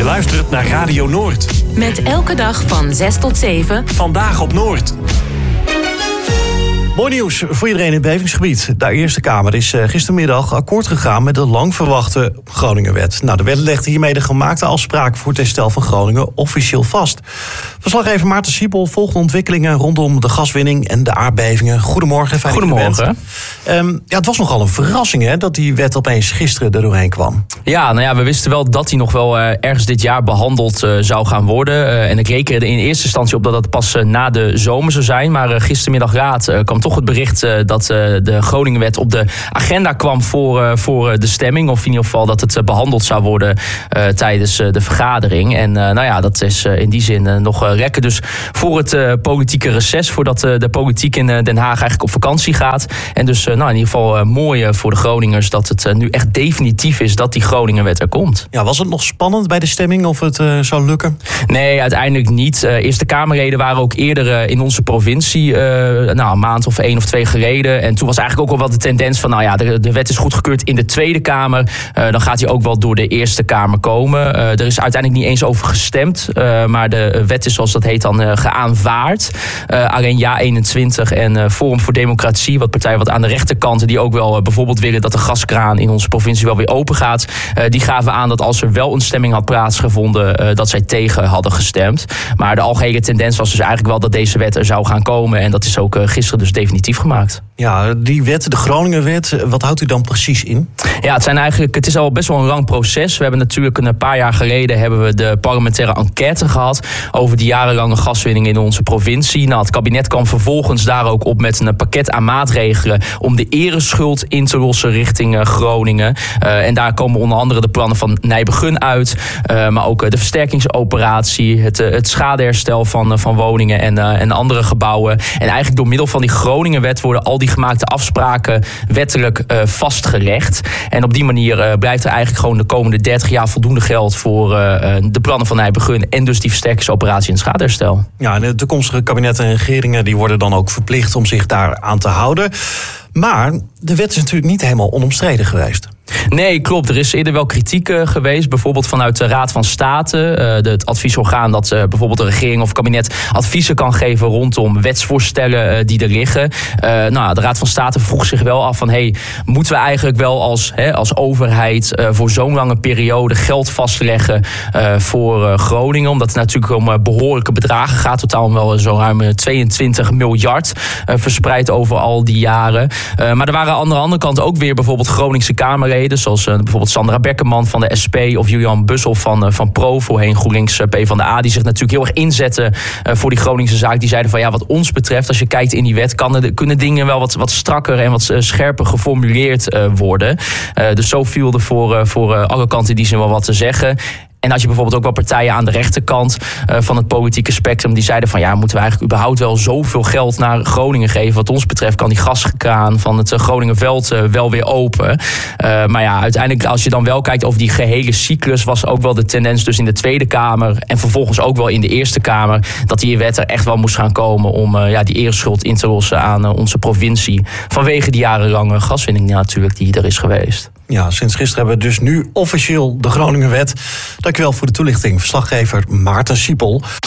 luistert naar Radio Noord. Met elke dag van 6 tot 7. Vandaag op Noord. Mooi nieuws voor iedereen in het bevingsgebied. De Eerste Kamer is gistermiddag akkoord gegaan met de lang verwachte Groningenwet. De wet legde hiermee de gemaakte afspraken voor het herstel van Groningen officieel vast. Verslaggever Maarten Siepel volgt de ontwikkelingen rondom de gaswinning en de aardbevingen. Goedemorgen. Fijn Goedemorgen. Het was nogal een verrassing hè, dat die wet opeens gisteren er doorheen kwam. Ja, we wisten wel dat die nog wel ergens dit jaar behandeld zou gaan worden. En ik reken er in eerste instantie op dat dat pas na de zomer zou zijn. Maar gistermiddag kwam toch het bericht dat de Groningenwet op de agenda kwam voor de stemming. Of in ieder geval dat het behandeld zou worden tijdens de vergadering. En dat is in die zin nog rekken. Dus voor het politieke reces, voordat de politiek in Den Haag eigenlijk op vakantie gaat. En dus in ieder geval mooi voor de Groningers dat het nu echt definitief is dat die Groningenwet er komt. Ja, was het nog spannend bij de stemming of het zou lukken? Nee, uiteindelijk niet. Eerste Kamerleden waren ook eerder in onze provincie een maand of 1 of 2 geleden. En toen was eigenlijk ook al wel de tendens van de wet is goedgekeurd in de Tweede Kamer. Dan gaat hij ook wel door de Eerste Kamer komen. Er is uiteindelijk niet eens over gestemd. Maar de wet is, zoals dat heet, dan geaanvaard. Alleen Ja21 en Forum voor Democratie, wat partijen wat aan de rechterkant, die ook wel bijvoorbeeld willen dat de gaskraan in onze provincie wel weer open gaat. Die gaven aan dat als er wel een stemming had plaatsgevonden, dat zij tegen hadden gestemd. Maar de algehele tendens was dus eigenlijk wel dat deze wet er zou gaan komen. En dat is ook gisteren dus definitief gemaakt. Ja, die wet, de Groningenwet, wat houdt u dan precies in? Ja, het is al best wel een lang proces. We hebben natuurlijk een paar jaar geleden hebben we de parlementaire enquête gehad over de jarenlange gaswinning in onze provincie. Het kabinet kwam vervolgens daar ook op met een pakket aan maatregelen om de ereschuld in te lossen richting Groningen. En daar komen onder andere de plannen van Nijbegun uit, maar ook de versterkingsoperatie, het schadeherstel van woningen en andere gebouwen. En eigenlijk door middel van die Groningenwet worden al die gemaakte afspraken wettelijk vastgelegd. En op die manier blijft er eigenlijk gewoon de komende 30 jaar voldoende geld voor de plannen van Nijbegun en dus die versterkingsoperatie en schadeherstel. Ja, en de toekomstige kabinetten en regeringen die worden dan ook verplicht om zich daar aan te houden. Maar de wet is natuurlijk niet helemaal onomstreden geweest. Nee, klopt. Er is eerder wel kritiek geweest. Bijvoorbeeld vanuit de Raad van State. Het adviesorgaan dat bijvoorbeeld de regering of kabinet adviezen kan geven rondom wetsvoorstellen die er liggen. De Raad van State vroeg zich wel af van moeten we eigenlijk wel als overheid voor zo'n lange periode geld vastleggen voor Groningen? Omdat het natuurlijk om behoorlijke bedragen gaat. Totaal om wel zo ruim 22 miljard verspreid over al die jaren. Maar er waren aan de andere kant ook weer bijvoorbeeld Groningse Kamerleden, zoals bijvoorbeeld Sandra Bekkerman van de SP of Julian Bussel van Pro, voorheen GroenLinks PvdA, die zich natuurlijk heel erg inzetten voor die Groningse zaak. Die zeiden van wat ons betreft, als je kijkt in die wet, kunnen dingen wel wat strakker en wat scherper geformuleerd worden. Dus zo viel er voor alle kanten die zin wel wat te zeggen. En als je bijvoorbeeld ook wel partijen aan de rechterkant van het politieke spectrum die zeiden van moeten we eigenlijk überhaupt wel zoveel geld naar Groningen geven? Wat ons betreft kan die gaskraan van het Groningenveld wel weer open. Maar uiteindelijk als je dan wel kijkt over die gehele cyclus, was ook wel de tendens dus in de Tweede Kamer en vervolgens ook wel in de Eerste Kamer dat die wet er echt wel moest gaan komen om die ereschuld in te lossen aan onze provincie. Vanwege die jarenlange gaswinning natuurlijk die er is geweest. Ja, sinds gisteren hebben we dus nu officieel de Groningenwet. Dankjewel voor de toelichting, verslaggever Maarten Siepel.